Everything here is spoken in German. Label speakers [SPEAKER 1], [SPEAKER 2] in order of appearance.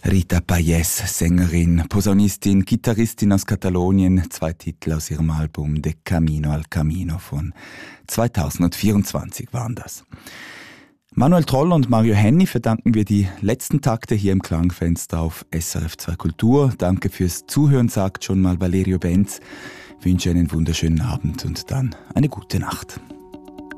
[SPEAKER 1] Rita Payés, Sängerin, Posaunistin, Gitarristin aus Katalonien, 2 Titel aus ihrem Album De Camino al Camino von 2024 waren das. Manuel Troll und Mario Henny verdanken wir die letzten Takte hier im Klangfenster auf SRF 2 Kultur. Danke fürs Zuhören, sagt schon mal Valerio Benz. Ich wünsche einen wunderschönen Abend und dann eine gute Nacht.